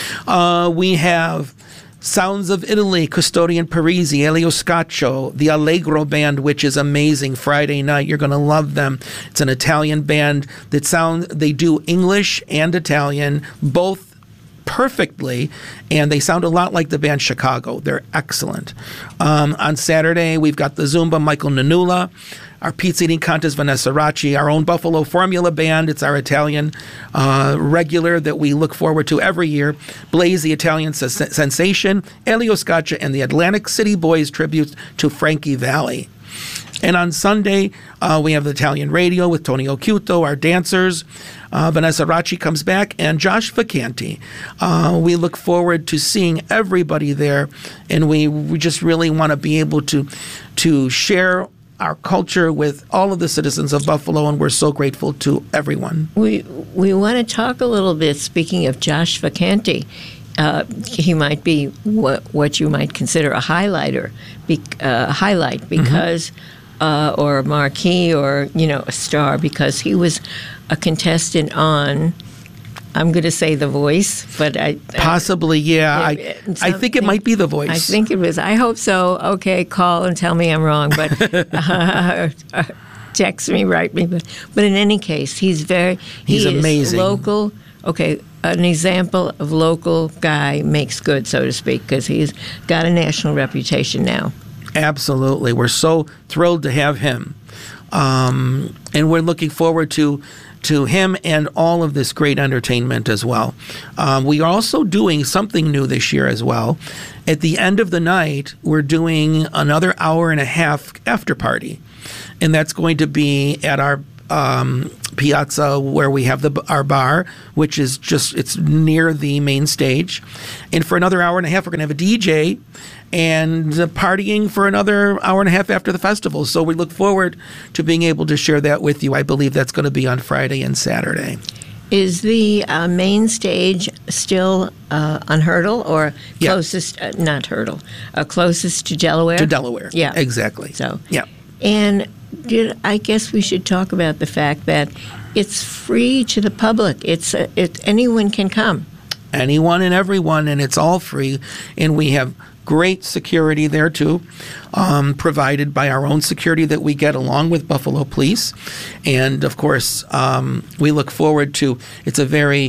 Speaker 4: Uh, we have Sounds of Italy, Custodian Parisi, Elio Scaccio, the Allegro Band, which is amazing. Friday night, you're going to love them. It's an Italian band that sound. They do English and Italian, both perfectly, and they sound a lot like the band Chicago. They're excellent. Um, on Saturday, we've got the Zumba, Michael Nanula. Our pizza eating contest, Vanessa Racci. Our own Buffalo Formula Band. It's our Italian uh, regular that we look forward to every year. Blaze, the Italian sens- sensation. Elio Scaccia and the Atlantic City Boys tribute to Frankie Valli. And on Sunday, uh, we have the Italian radio with Tony Occhiuto, our dancers. Uh, Vanessa Racci comes back, and Josh Vacanti. Uh, we look forward to seeing everybody there, and we, we just really want to be able to to share our culture with all of the citizens of Buffalo, and we're so grateful to everyone.
Speaker 2: We we want to talk a little bit, speaking of Josh Vacanti. Uh, he might be what, what you might consider a highlighter, be, uh, highlight because, mm-hmm. uh, or a marquee, or you know, a star, because he was a contestant on. I'm going to say The Voice, but I
Speaker 4: possibly, yeah. I I think it might be The Voice.
Speaker 2: I think it was. I hope so. Okay, call and tell me I'm wrong, but uh, text me, write me. But but in any case, he's very.
Speaker 4: He's
Speaker 2: he
Speaker 4: amazing.
Speaker 2: Is local. Okay, an example of local guy makes good, so to speak, because he's got a national reputation now.
Speaker 4: Absolutely, we're so thrilled to have him, um, and we're looking forward to. to him and all of this great entertainment as well. Um, we are also doing something new this year as well. At the end of the night, we're doing another hour and a half after party, and that's going to be at our um, piazza where we have the our bar, which is just, it's near the main stage. And for another hour and a half, we're going to have a D J and uh, partying for another hour and a half after the festival. So we look forward to being able to share that with you. I believe that's going to be on Friday and Saturday.
Speaker 2: Is the uh, main stage still uh, on Hurdle, or
Speaker 4: Yeah.
Speaker 2: closest, uh, not Hurdle, uh, closest to Delaware?
Speaker 4: To Delaware.
Speaker 2: Yeah.
Speaker 4: Exactly.
Speaker 2: So,
Speaker 4: yeah.
Speaker 2: And did, I guess we should talk about the fact that it's free to the public. It's uh, it, anyone can come.
Speaker 4: Anyone and everyone, and it's all free. And we have great security there, too, um, provided by our own security that we get along with Buffalo Police. And, of course, um, we look forward to, it's a very,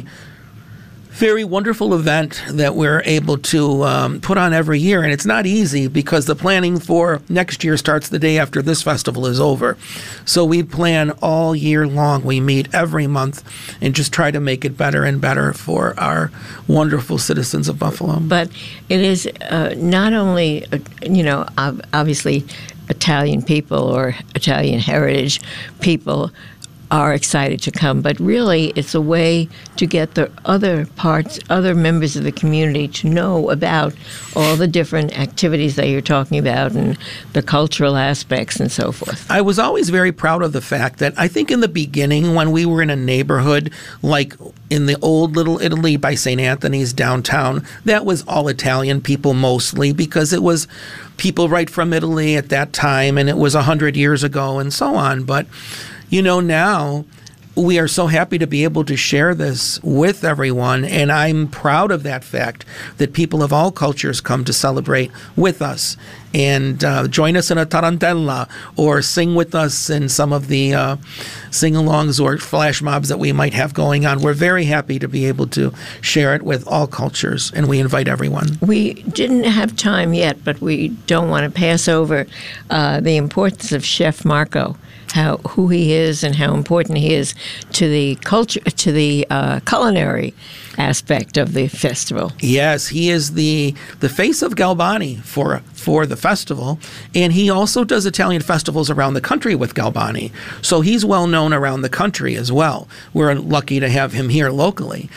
Speaker 4: very wonderful event that we're able to um, put on every year. And it's not easy because the planning for next year starts the day after this festival is over. So we plan all year long. We meet every month and just try to make it better and better for our wonderful citizens of Buffalo.
Speaker 2: But it is uh, not only, uh, you know, ob- obviously Italian people or Italian heritage people are excited to come, but really it's a way to get the other parts, other members of the community to know about all the different activities that you're talking about and the cultural aspects and so forth.
Speaker 4: I was always very proud of the fact that I think in the beginning when we were in a neighborhood like in the old Little Italy by Saint Anthony's downtown, that was all Italian people mostly because it was people right from Italy at that time and it was a hundred years ago and so on. But you know, now we are so happy to be able to share this with everyone, and I'm proud of that fact that people of all cultures come to celebrate with us and uh, join us in a tarantella or sing with us in some of the uh, sing-alongs or flash mobs that we might have going on. We're very happy to be able to share it with all cultures, and we invite everyone.
Speaker 2: We didn't have time yet, but we don't want to pass over uh, the importance of Chef Marco. How who he is and how important he is to the culture, to the uh, culinary aspect of the festival.
Speaker 4: Yes, he is the the face of Galbani for for the festival, and he also does Italian festivals around the country with Galbani. So he's well known around the country as well. We're lucky to have him here locally.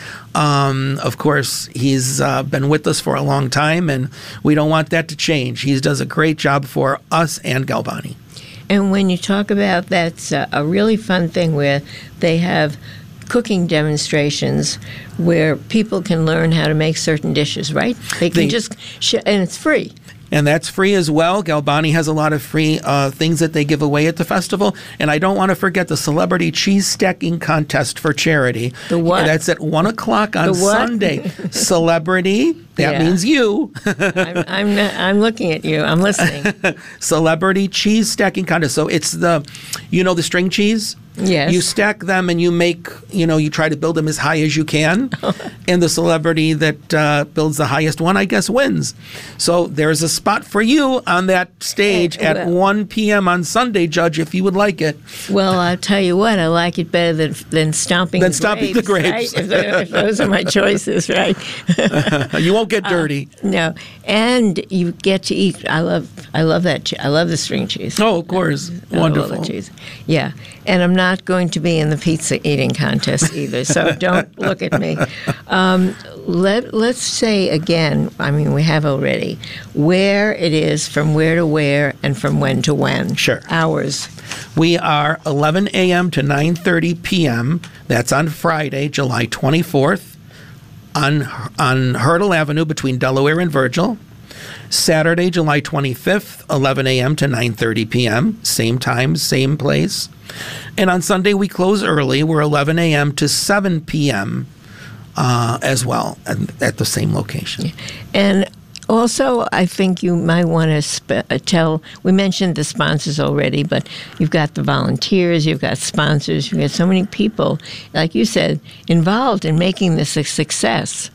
Speaker 4: Um, of course, he's uh, been with us for a long time, and we don't want that to change. He does a great job for us and Galbani.
Speaker 2: And when you talk about that's uh, a really fun thing where they have cooking demonstrations where people can learn how to make certain dishes, right? They can
Speaker 4: They-
Speaker 2: just, sh- and it's free.
Speaker 4: And that's free as well. Galbani has a lot of free uh, things that they give away at the festival. And I don't want to forget the Celebrity Cheese Stacking Contest for charity.
Speaker 2: The what?
Speaker 4: That's at one o'clock on
Speaker 2: The what?
Speaker 4: Sunday. Celebrity That
Speaker 2: Yeah.
Speaker 4: means you.
Speaker 2: I'm, I'm, not, I'm looking at you. I'm listening.
Speaker 4: Celebrity cheese stacking contest. So it's the, you know, the string cheese?
Speaker 2: Yes.
Speaker 4: You stack them and you make, you know, you try to build them as high as you can. And the celebrity that uh, builds the highest one, I guess, wins. So there's a spot for you on that stage
Speaker 2: Eh,
Speaker 4: at
Speaker 2: well-
Speaker 4: one p.m. on Sunday, Judge, if you would like it.
Speaker 2: Well, I'll tell you what, I like it better than, than stomping
Speaker 4: Than
Speaker 2: the
Speaker 4: stomping
Speaker 2: grapes.
Speaker 4: the grapes.
Speaker 2: Right? If, tho- if those are my choices, right?
Speaker 4: You won't get dirty.
Speaker 2: No, and you get to eat. I love, I love that. che- I love the string cheese.
Speaker 4: Oh, of course.
Speaker 2: I love all the
Speaker 4: Wonderful.
Speaker 2: cheese. Yeah, and I'm not going to be in the pizza eating contest either. So don't look at me. Um, let Let's say again. I mean, we have already where it is, from where to where, and from when to when.
Speaker 4: Sure.
Speaker 2: Hours.
Speaker 4: We are eleven a.m. to nine thirty p.m. That's on Friday, July twenty-fourth, on on Hurdle Avenue between Delaware and Virgil. Saturday, July twenty-fifth, eleven a.m. to nine thirty p.m. Same time, same place. And on Sunday, we close early. We're eleven a.m. to seven p.m. Uh, as well at, at the same location.
Speaker 2: And also, I think you might want to sp- uh, tell, we mentioned the sponsors already, but you've got the volunteers, you've got sponsors, you've got so many people, like you said, involved in making this a success.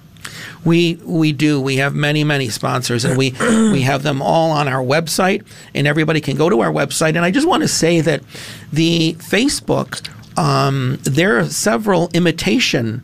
Speaker 4: We we do. We have many, many sponsors, and we, we have them all on our website, and everybody can go to our website. And I just want to say that the Facebook, um, there are several imitation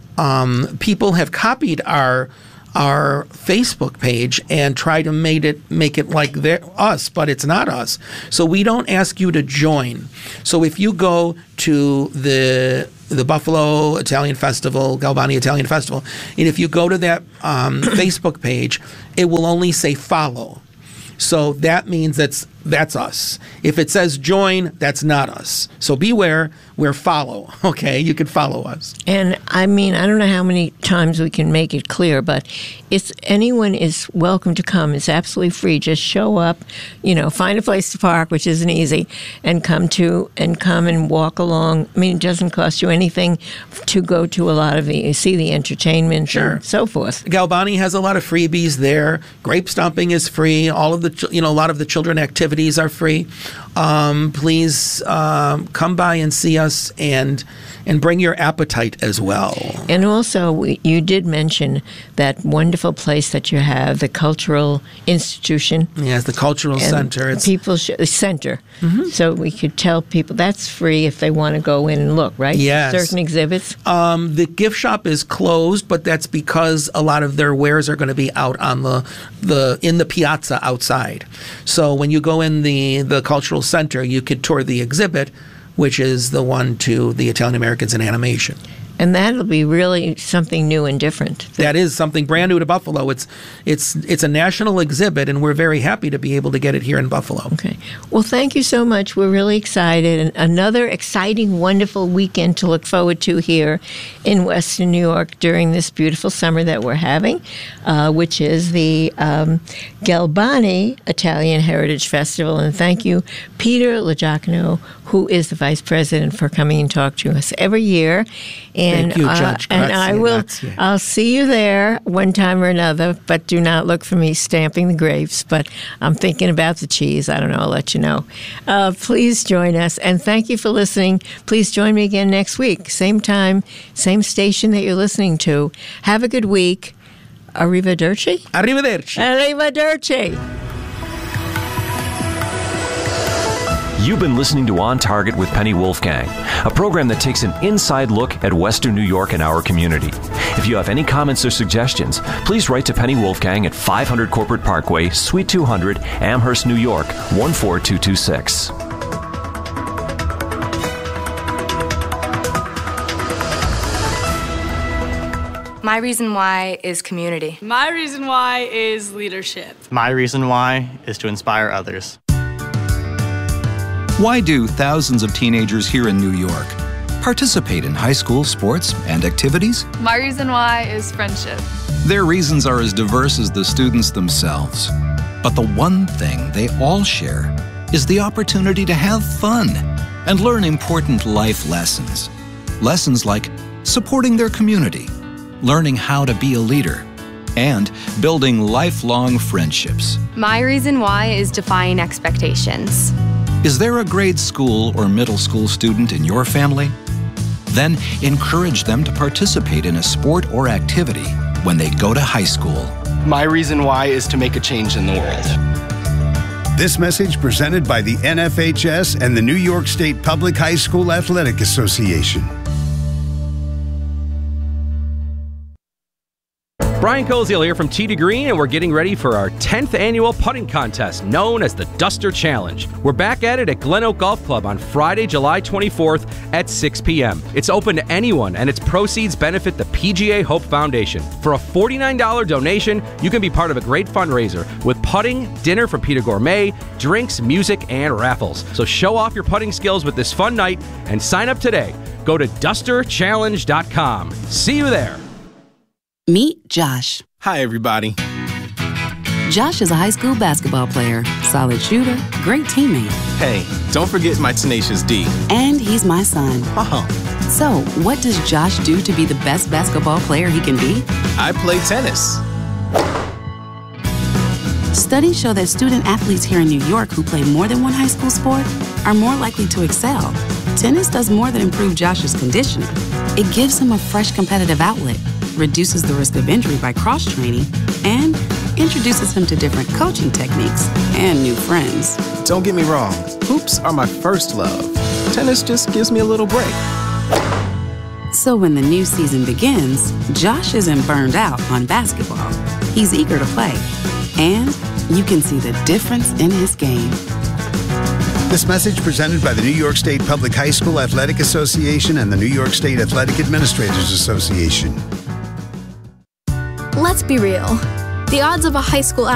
Speaker 4: um, people have copied our our Facebook page and try to make it make it like their, us, but it's not us. So we don't ask you to join. So if you go to the the Buffalo Italian Festival, Galvani Italian Festival, and if you go to that um, Facebook page, it will only say follow. So that means that's that's us. If it says join, that's not us. So beware, we're follow, okay? You can follow us.
Speaker 2: And I mean, I don't know how many times we can make it clear, but it's anyone is welcome to come. It's absolutely free. Just show up, you know, find a place to park, which isn't easy, and come to and come and walk along. I mean, it doesn't cost you anything to go to a lot of the see the entertainment
Speaker 4: Sure.
Speaker 2: and so forth.
Speaker 4: Galvani has a lot of freebies there. Grape stomping is free. All of the, ch- you know, a lot of the children activities are free. Um, please um, come by and see us, and and bring your appetite as well.
Speaker 2: And also, we, you did mention that wonderful place that you have, the cultural institution.
Speaker 4: Yes, the cultural
Speaker 2: And
Speaker 4: center. It's
Speaker 2: people sh- center. So we could tell people that's free if they want to go in and look, right?
Speaker 4: Yes.
Speaker 2: Certain exhibits.
Speaker 4: Um, the gift shop is closed, but that's because a lot of their wares are going to be out on the the in the piazza outside. So when you go in the the cultural center, you could tour the exhibit, which is the one to the Italian Americans in animation.
Speaker 2: And that'll be really something new and different.
Speaker 4: That is something brand new to Buffalo. It's it's it's a national exhibit, and we're very happy to be able to get it here in Buffalo.
Speaker 2: Okay. Well, thank you so much. We're really excited. And another exciting, wonderful weekend to look forward to here in Western New York during this beautiful summer that we're having, uh, which is the um, Galbani Italian Heritage Festival. And thank you, Peter LoGiacono, who is the vice president, for coming and talk to us every year. And,
Speaker 4: Thank you,
Speaker 2: uh,
Speaker 4: Judge.
Speaker 2: and I
Speaker 4: Grazie,
Speaker 2: will,
Speaker 4: grazie.
Speaker 2: I'll see you there one time or another, but do not look for me stamping the grapes. But I'm thinking about the cheese. I don't know. I'll let you know. Uh, please join us. And thank you for listening. Please join me again next week. Same time, same station that you're listening to. Have a good week. Arrivederci.
Speaker 4: Arrivederci.
Speaker 2: Arrivederci.
Speaker 3: You've been listening to On Target with Penny Wolfgang, a program that takes an inside look at Western New York and our community. If you have any comments or suggestions, please write to Penny Wolfgang at five hundred Corporate Parkway, Suite two hundred, Amherst, New York, one four two two six.
Speaker 5: My reason why is community.
Speaker 6: My reason why is leadership.
Speaker 7: My reason why is to inspire others.
Speaker 8: Why do thousands of teenagers here in New York participate in high school sports and activities?
Speaker 6: My reason why is friendship.
Speaker 8: Their reasons are as diverse as the students themselves. But the one thing they all share is the opportunity to have fun and learn important life lessons. Lessons like supporting their community, learning how to be a leader, and building lifelong friendships.
Speaker 5: My reason why is defying expectations.
Speaker 8: Is there a grade school or middle school student in your family? Then encourage them to participate in a sport or activity when they go to high school.
Speaker 9: My reason why is to make a change in the world.
Speaker 10: This message presented by the N F H S and the New York State Public High School Athletic Association.
Speaker 11: Brian Koziel here from Tee to Green, and we're getting ready for our tenth annual putting contest known as the Duster Challenge. We're back at it at Glen Oak Golf Club on Friday, July twenty-fourth at six p.m. It's open to anyone, and its proceeds benefit the P G A Hope Foundation. For a forty-nine dollars donation, you can be part of a great fundraiser with putting, dinner from Peter Gourmet, drinks, music, and raffles. So show off your putting skills with this fun night and sign up today. Go to duster challenge dot com. See you there.
Speaker 12: Meet Josh.
Speaker 13: Hi, everybody.
Speaker 12: Josh is a high school basketball player, solid shooter, great teammate.
Speaker 13: Hey, don't forget my tenacious D.
Speaker 12: And he's my son.
Speaker 13: Uh-huh.
Speaker 12: So, what does Josh do to be the best basketball player he can be?
Speaker 13: I play tennis.
Speaker 12: Studies show that student athletes here in New York who play more than one high school sport are more likely to excel. Tennis does more than improve Josh's conditioning. It gives him a fresh competitive outlet, reduces the risk of injury by cross-training, and introduces him to different coaching techniques and new friends.
Speaker 13: Don't get me wrong, hoops are my first love. Tennis just gives me a little break.
Speaker 12: So when the new season begins, Josh isn't burned out on basketball. He's eager to play, and you can see the difference in his game.
Speaker 10: This message presented by the New York State Public High School Athletic Association and the New York State Athletic Administrators Association.
Speaker 14: Let's be real. The odds of a high school